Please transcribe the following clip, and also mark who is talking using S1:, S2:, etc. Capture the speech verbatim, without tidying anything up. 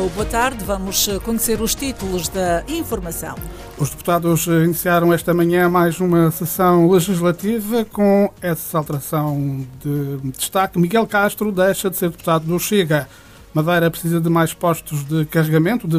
S1: boa tarde. Vamos conhecer os títulos da informação.
S2: Os deputados iniciaram esta manhã mais uma sessão legislativa com essa alteração de destaque. Miguel Castro deixa de ser deputado do Chega. Madeira precisa de mais postos de carregamento de